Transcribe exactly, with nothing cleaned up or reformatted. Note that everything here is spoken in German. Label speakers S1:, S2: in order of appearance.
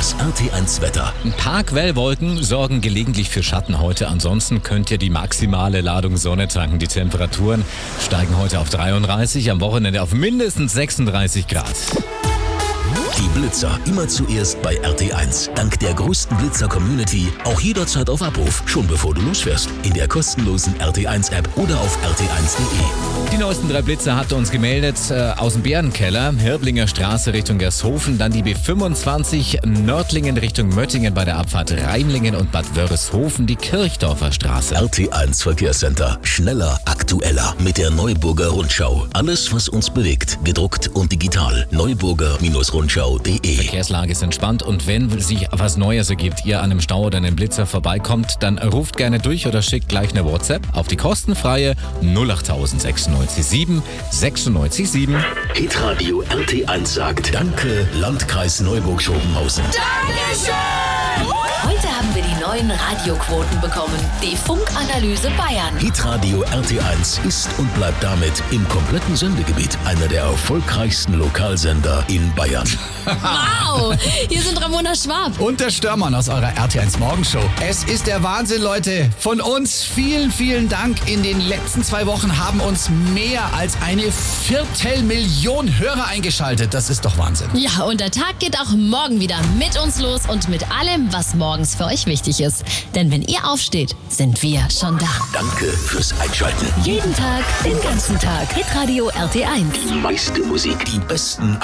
S1: Das R T eins Wetter.
S2: Ein paar Quellwolken sorgen gelegentlich für Schatten heute. Ansonsten könnt ihr die maximale Ladung Sonne tanken. Die Temperaturen steigen heute auf dreiunddreißig, am Wochenende auf mindestens sechsunddreißig Grad.
S1: Die Blitzer immer zuerst bei R T eins. Dank der größten Blitzer-Community auch jederzeit auf Abruf, schon bevor du losfährst. In der kostenlosen R T eins App oder auf r t eins punkt d e.
S2: Die neuesten drei Blitzer hat uns gemeldet äh, aus dem Bärenkeller. Hirblinger Straße Richtung Gershofen, dann die B fünfundzwanzig Nördlingen Richtung Möttingen bei der Abfahrt Rheinlingen und Bad Wörishofen, die Kirchdorfer Straße.
S1: R T eins Verkehrscenter. Schneller, aktueller mit der Neuburger Rundschau. Alles, was uns bewegt, gedruckt und digital. Neuburger Rundschau punkt d e.
S2: Verkehrslage ist entspannt und wenn sich was Neues ergibt, ihr an einem Stau oder einem Blitzer vorbeikommt, dann ruft gerne durch oder schickt gleich eine WhatsApp auf die kostenfreie null acht sechsundneunzig sieben sechsundneunzig sieben.
S1: Hitradio R T eins sagt Danke, Landkreis Neuburg-Schopenhausen.
S3: Dankeschön! Heute haben wir die neuen Radioquoten bekommen. Die Funkanalyse Bayern.
S1: Hitradio R T eins ist und bleibt damit im kompletten Sendegebiet einer der erfolgreichsten Lokalsender in Bayern.
S4: Wow! Hier sind Ramona Schwab
S5: und der Störmann aus eurer R T eins Morgenshow. Es ist der Wahnsinn, Leute. Von uns vielen, vielen Dank. In den letzten zwei Wochen haben uns mehr als eine Viertelmillion Hörer eingeschaltet. Das ist doch Wahnsinn.
S4: Ja, und der Tag geht auch morgen wieder mit uns los und mit allem, was morgens für euch wichtig ist. Denn wenn ihr aufsteht, sind wir schon da.
S1: Danke fürs Einschalten.
S3: Jeden Tag, den ganzen Tag. Hitradio R T eins.
S1: Die meiste Musik, die besten